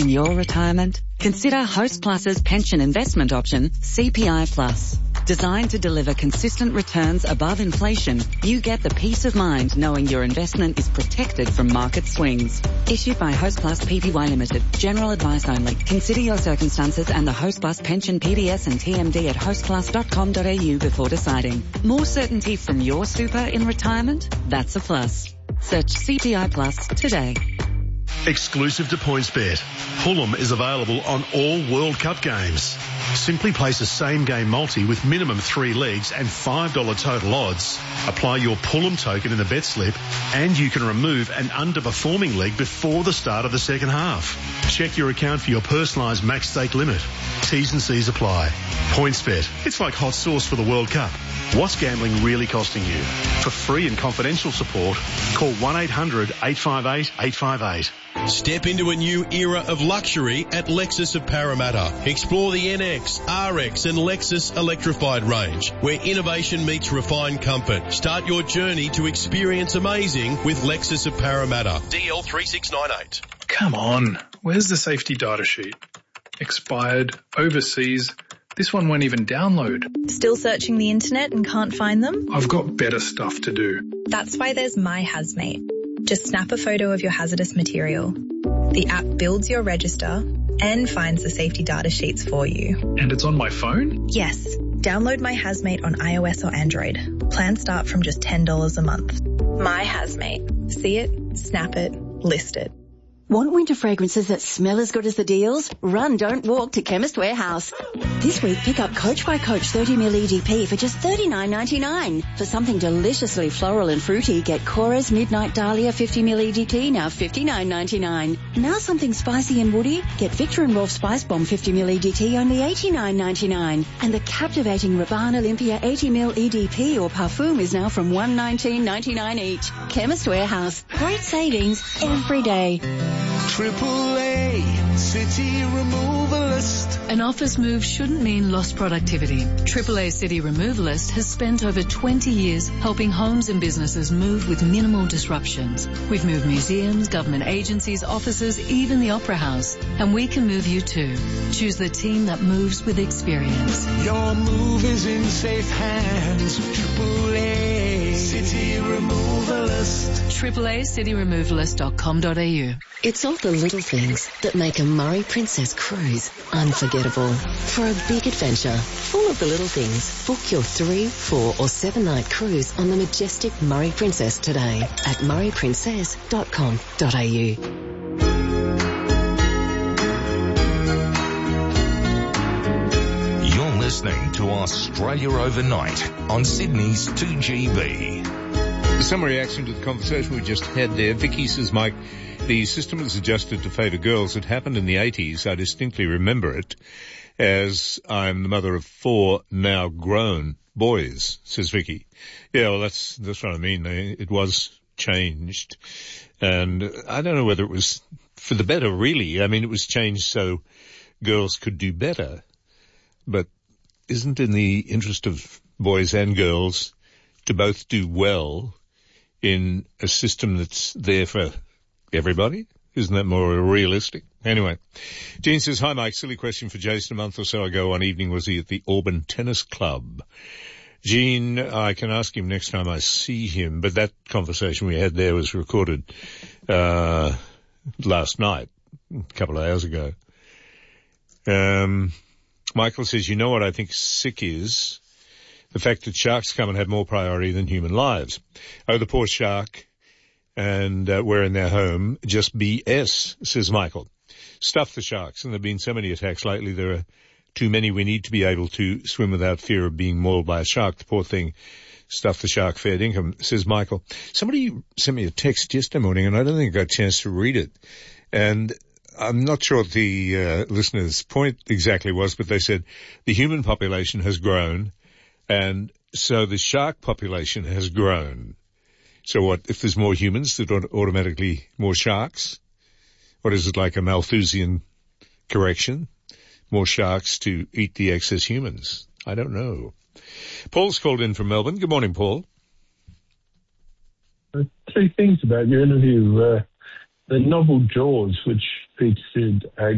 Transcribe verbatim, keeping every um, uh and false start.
in your retirement? Consider Host Plus's pension investment option, C P I Plus. Designed to deliver consistent returns above inflation, you get the peace of mind knowing your investment is protected from market swings. Issued by Host Plus Pty Limited. General advice only. Consider your circumstances and the Host Plus pension P D S and T M D at host plus dot com dot a u before deciding. More certainty from your super in retirement? That's a plus. Search C P I Plus today. Exclusive to PointsBet, Fulham is available on all World Cup games. Simply place a same-game multi with minimum three legs and five dollars total odds. Apply your Fulham token in the bet slip and you can remove an underperforming leg before the start of the second half. Check your account for your personalised max stake limit. T's and C's apply. PointsBet, it's like hot sauce for the World Cup. What's gambling really costing you? For free and confidential support, call one eight hundred eight five eight eight five eight. Step into a new era of luxury at Lexus of Parramatta. Explore the N X, R X and Lexus electrified range, where innovation meets refined comfort. Start your journey to experience amazing with Lexus of Parramatta. D L three six nine eight. Come on, where's the safety data sheet? Expired, overseas. This one won't even download. Still searching the internet and can't find them? I've got better stuff to do. That's why there's My Hazmate. Just snap a photo of your hazardous material. The app builds your register and finds the safety data sheets for you. And it's on my phone? Yes. Download My Hazmate on iOS or Android. Plans start from just ten dollars a month. My Hazmate. See it, snap it, list it. Want winter fragrances that smell as good as the deals? Run, don't walk to Chemist Warehouse. This week, pick up Coach by Coach thirty milliliter E D P for just thirty-nine ninety-nine. For something deliciously floral and fruity, get Cora's Midnight Dahlia fifty milliliter E D P, now fifty-nine ninety-nine. Now something spicy and woody, get Victor and Rolf Spice Bomb fifty milliliter E D T, only eighty-nine ninety-nine. And the captivating Rabanne Olympia eighty milliliter E D P or Parfum is now from one nineteen ninety-nine each. Chemist Warehouse. Great savings every day. Triple A City Removalist. An office move shouldn't mean lost productivity. Triple A City Removalist has spent over twenty years helping homes and businesses move with minimal disruptions. We've moved museums, government agencies, offices, even the Opera House. And we can move you too. Choose the team that moves with experience. Your move is in safe hands. Triple A City Removalist. Triple A City Removalist dot com dot a u. It's all the little things that make a Murray Princess cruise unforgettable. For a big adventure, full of the little things, book your three, four or seven night cruise on the majestic Murray Princess today at murray princess dot com dot a u. You're listening to Australia Overnight on Sydney's two G B. Some reaction to the conversation we just had there. Vicky says, Mike, the system was adjusted to favour girls. It happened in the eighties. I distinctly remember it, as I'm the mother of four now grown boys, says Vicky. Yeah, well, that's that's what I mean. It was changed. And I don't know whether it was for the better, really. I mean, it was changed so girls could do better. But isn't in the interest of boys and girls to both do well in a system that's there for everybody? Isn't that more realistic? Anyway, Jean says, hi Mike, silly question for Jason. A month or so ago one evening was he at the Auburn Tennis Club? Jean, I can ask him next time I see him, but that conversation we had there was recorded uh last night, a couple of hours ago. Um, Michael says, you know what I think sick is? The fact that sharks come and have more priority than human lives. Oh, the poor shark, and uh, we're in their home. Just B S, says Michael. Stuff the sharks, and there have been so many attacks lately. There are too many. We need to be able to swim without fear of being mauled by a shark. The poor thing. Stuff the shark, fair income, says Michael. Somebody sent me a text yesterday morning, and I don't think I got a chance to read it. And I'm not sure what the uh, listener's point exactly was, but they said the human population has grown, and so the shark population has grown. So what, if there's more humans, there's automatically more sharks? What is it, like a Malthusian correction? More sharks to eat the excess humans? I don't know. Paul's called in from Melbourne. Good morning, Paul. Uh, two things about your interview. Uh, the novel Jaws, which featured uh,